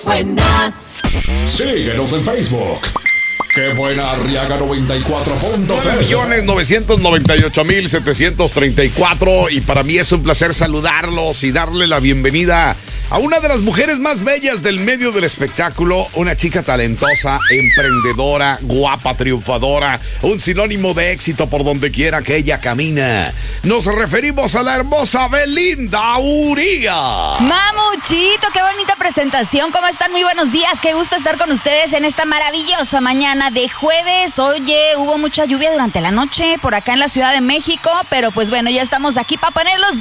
Buena. Síguenos en Facebook. Qué buena Arriaga 94.3. 9,998,734. Y para mí es un placer saludarlos y darle la bienvenida a una de las mujeres más bellas del medio del espectáculo, una chica talentosa, emprendedora, guapa, triunfadora, un sinónimo de éxito por donde quiera que ella camina. Nos referimos a la hermosa Belinda Uría. Mamuchito, qué bonita presentación. ¿Cómo están? Muy buenos días. Qué gusto estar con ustedes en esta maravillosa mañana de jueves. Oye, hubo mucha lluvia durante la noche por acá en la Ciudad de México, pero pues bueno, ya estamos aquí para ponerlos